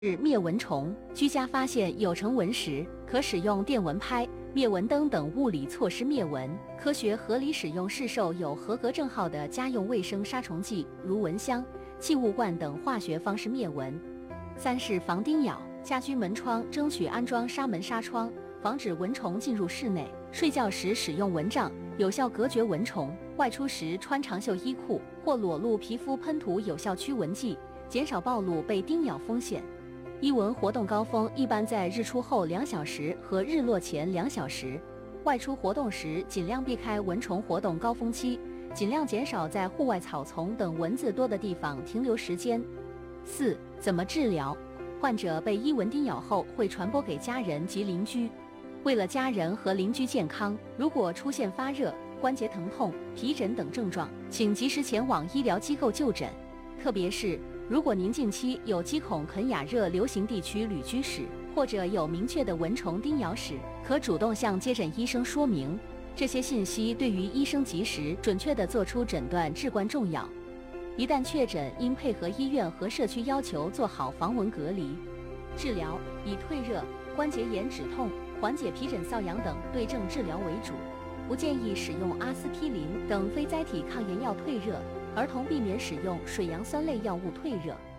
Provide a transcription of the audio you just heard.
灭蚊虫，居家发现有成蚊时，可使用电蚊拍、灭蚊灯等物理措施灭蚊。科学合理使用市售有合格证号的家用卫生杀虫剂，如蚊香、气雾罐等化学方式灭蚊。3是防叮咬，家居门窗争取安装纱门纱窗，防止蚊虫进入室内。睡觉时使用蚊帐，有效隔绝蚊虫。外出时穿长袖衣裤或裸露皮肤喷涂有效驱蚊剂，减少暴露被叮咬风险。伊蚊活动高峰一般在日出后2小时和日落前2小时。外出活动时尽量避开蚊虫活动高峰期，尽量减少在户外草丛等蚊子多的地方停留时间。4. 怎么治疗？患者被伊蚊叮咬后会传播给家人及邻居。为了家人和邻居健康，如果出现发热、关节疼痛、皮疹等症状，请及时前往医疗机构就诊。特别是如果您近期有基孔肯亚热流行地区旅居史，或者有明确的蚊虫叮咬史，可主动向接诊医生说明。这些信息对于医生及时准确地做出诊断至关重要。一旦确诊，应配合医院和社区要求做好防蚊隔离。治疗以退热、关节炎止痛、缓解皮疹瘙痒等对症治疗为主，不建议使用阿司匹林等非甾体抗炎药退热，儿童避免使用水杨酸类药物退热。